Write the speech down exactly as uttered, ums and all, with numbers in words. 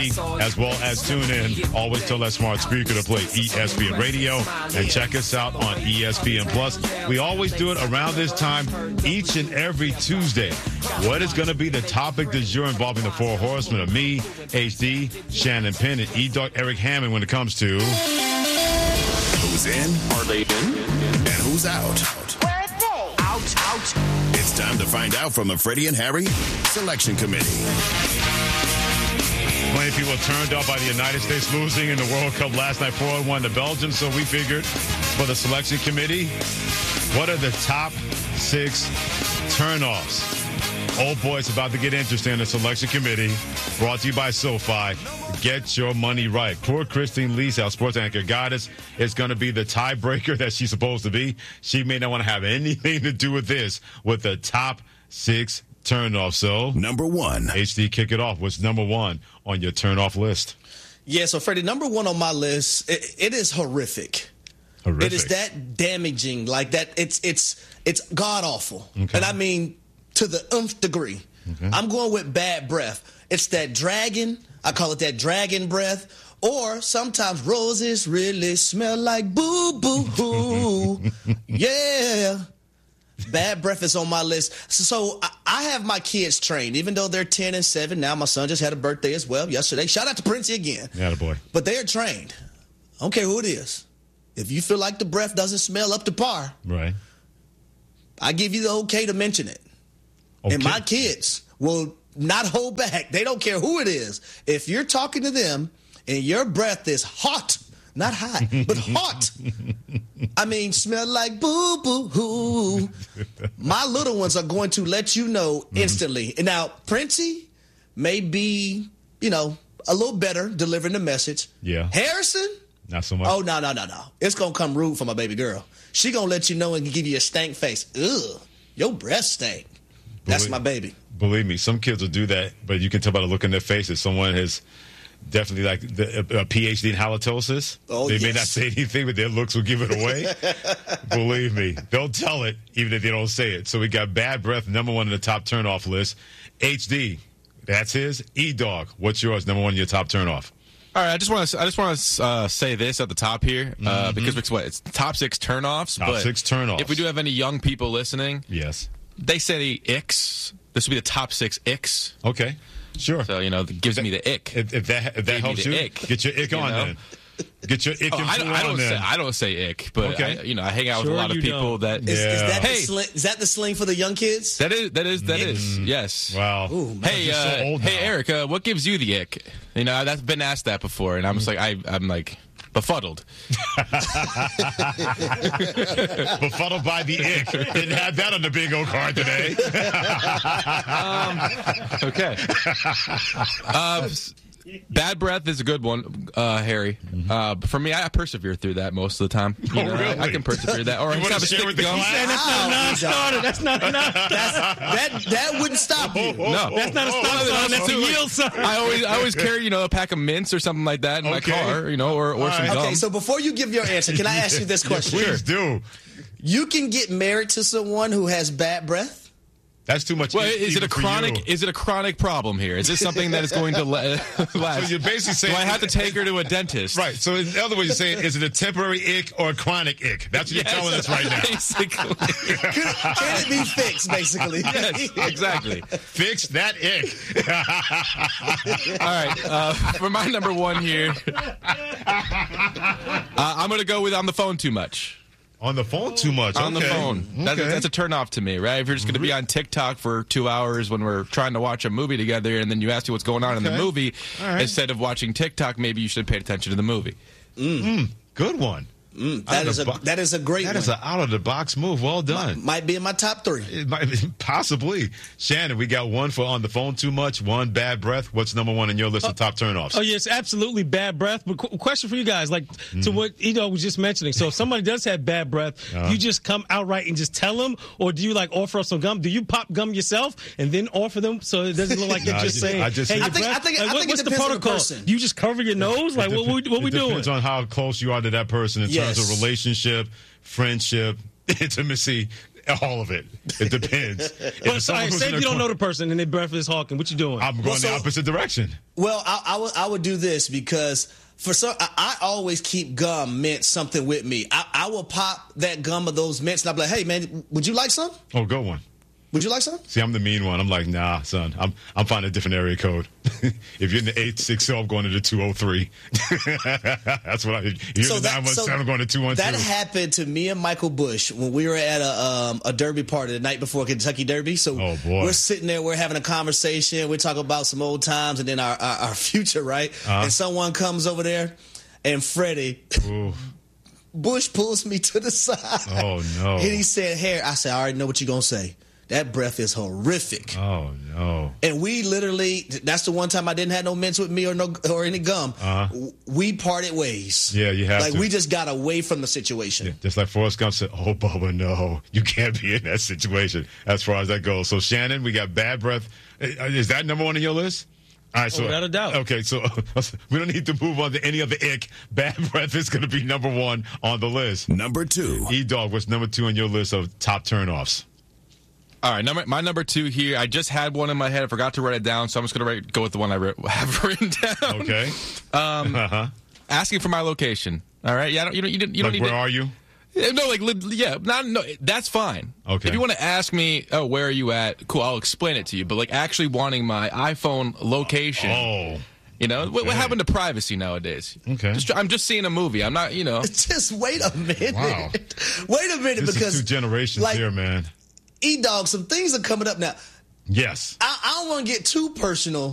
as well as tune in. Always tell that smart speaker to play E S P N Radio and check us out on E S P N Plus. We always do it around this time each and every Tuesday. What is going to be the topic du jour involving the four horsemen of me, H D, Shannon Penn, and E-Dog Eric Hammond when it comes to who's in, are they in, and who's out. Where are they? Out, out. It's time to find out from the Freddie and Harry Selection Committee. Plenty of people turned up by the United States losing in the World Cup last night, four one to Belgium. So we figured for the selection committee, what are the top six turnoffs? Oh boy, it's about to get interesting in the selection committee. Brought to you by SoFi. Get your money right. Poor Christine Lisa, our sports anchor goddess, is going to be the tiebreaker that she's supposed to be. She may not want to have anything to do with this, with the top six turnoff. So, number one. H D, kick it off. What's number one on your turnoff list? Yeah, so Freddie, number one on my list, it, it is horrific. Horrific. It is that damaging, like that. It's it's it's god awful, okay. And I mean to the nth degree. Okay. I'm going with bad breath. It's that dragon. I call it that dragon breath. Or sometimes roses really smell like boo boo hoo. Yeah. Bad breath is on my list. So, so I, I have my kids trained, even though they're ten and seven now. My son just had a birthday as well yesterday. Shout out to Princey again. Yeah, boy. But they are trained. I don't care who it is. If you feel like the breath doesn't smell up to par, right, I give you the okay to mention it. Okay. And my kids will not hold back. They don't care who it is. If you're talking to them and your breath is hot, not hot, but hot, I mean, smell like boo-boo-hoo, my little ones are going to let you know instantly. Mm-hmm. And now, Princey may be, you know, a little better delivering the message. Yeah. Harrison? Not so much. Oh, no, no, no, no. It's going to come rude for my baby girl. She going to let you know and give you a stank face. Ugh, your breath stank. That's Believe, my baby. Believe me, some kids will do that, but you can tell by the look in their face that someone has definitely like the, a, a P H D in halitosis. Oh, they yes. may not say anything, but their looks will give it away. Believe me, they'll tell it even if they don't say it. So we got bad breath, number one on the top turnoff list. H D, that's his. E-Dog, what's yours? Number one on your top turnoff. All right, I just want to I just want to uh, say this at the top here uh, Mm-hmm. because it's what it's top six turnoffs. Top but six turnoffs. If we do have any young people listening, yes, they say icks. This would be the top six icks. Okay, sure. So you know, it gives me the ick. If, if that if that Give me helps the you, ick, get your ick you on know? then. Get your ick Oh, and I, flu I on don't then. say I don't say ick, but Okay. I, you know, I hang out Sure with a lot of you people don't. that Is, is, Yeah. that Hey. the sling, is that the sling for the young kids? that is that is that is yes. Wow. Ooh, man. Hey, You're so uh, old hey, now. Eric, uh, what gives you the ick? You know, that's been asked that before, and I'm just like, I, I'm like befuddled. Befuddled by the ick. Didn't have that on the bingo card today. Okay. Uh, bad breath is a good one, uh, Harry. Uh, but for me, I persevere through that most of the time. You Oh, know, I- I, really? can persevere that. Or I You just wanna have a share stick with the gum. class? That's not a non-starter. That's not a non- That's, that that wouldn't stop you. No, That's not a stop sign. That's a yield sign. I always, I always carry, you know, a pack of mints or something like that in my Okay. car, you know, or, or All some right. gum. Okay, so before you give your answer, can I ask you this question? Please do. You can get married to someone who has bad breath? That's too much. well, ick is it even a for chronic? you. Is it a chronic problem here? Is this something that is going to la- last? So you're basically saying, Do I have to take her to a dentist? right? So in other words, you're saying, is it a temporary ick or a chronic ick? That's what you're Yes, telling us right now. Basically. Can it be fixed, basically? Yes, exactly. Fix that ick. All right, uh, for my number one here, uh, I'm going to go with on the phone too much. On the phone too much. On the Okay. phone. That's, Okay. that's a turn off to me, right? If you're just going to be on TikTok for two hours when we're trying to watch a movie together and then you ask me what's going on in the Okay. movie, All right. instead of watching TikTok, maybe you should have paid attention to the movie. Good one. Mm, Out that of is the a bo- that is a great That one. is an out of the box move. Well done. Might be in my top three. It might possibly. Shannon, we got one for on the phone too much, one bad breath. What's number one on your list of top turnoffs? Oh, yes, absolutely bad breath. But qu- question for you guys, like to what Edo was just mentioning. So if somebody does have bad breath, Uh-huh. you just come outright and just tell them, or do you like offer up some gum? Do you pop gum yourself and then offer them so it doesn't look like you're No, I just just- saying, I just- hey, I your think- breath? I think- Like, I what- think it what's the depends on the protocol? person. You just cover your nose? Like, what, we, what we it doing? depends on how close you are to that person in Yes. terms of relationship, friendship, intimacy. All of it. It depends. If But it's all someone right, who's say in if a you don't cor- know the person and they breath is hawking, what you doing? I'm going Well, so- the opposite direction. Well, I, I would I would do this because for some I, I always keep gum, mint, something with me. I, I will pop that gum of those mints and I'll be like, hey man, would you like some? Oh, go one. Would you like some? See, I'm the mean one. I'm like, nah, son. I'm I'm finding a different area code. If you're in the eight six zero, I'm going to the two oh three. That's what I. If you're in the nine one seven, I'm going to two one two. That happened to me and Michael Bush when we were at a um, a derby party the night before Kentucky Derby. So Oh, boy. we're sitting there, we're having a conversation, we're talking about some old times and then our our, our future, right? Uh-huh. And someone comes over there, and Freddie. Ooh. Bush pulls me to the side. Oh, no. And he said, Harry, I said, I already know what you're going to say. That breath is horrific. Oh, no. And we literally, that's the one time I didn't have no mints with me or no or any gum. Uh-huh. We parted ways. Yeah, you have like, to. we just got away from the situation. Yeah, just like Forrest Gump said, oh, Bubba, no. You can't be in that situation as far as that goes. So, Shannon, we got bad breath. Is that number one on your list? All right, so, Oh, without a doubt. Okay, so we don't need to move on to any other ick. Bad breath is going to be number one on the list. Number two. E-Dog, what's number two on your list of top turnoffs? All right, number my number two here. I just had one in my head. I forgot to write it down, so I'm just gonna write, go with the one I writ- have written down. Okay. Um, uh-huh. Asking for my location. All right. Yeah. I don't, you don't. You don't, you don't Like, need where to, are you? No, like, li- yeah, not, no, that's fine. Okay. If you want to ask me, oh, where are you at? Cool, I'll explain it to you. But, like, actually wanting my iPhone location. Oh. You know, what, what Okay. happened to privacy nowadays? Okay. Just, I'm just seeing a movie. I'm not, you know. Just wait a minute. Wow. Wait a minute This because is two generations like, here, man. E-Dog, some things are coming up now. Yes. I, I don't want to get too personal,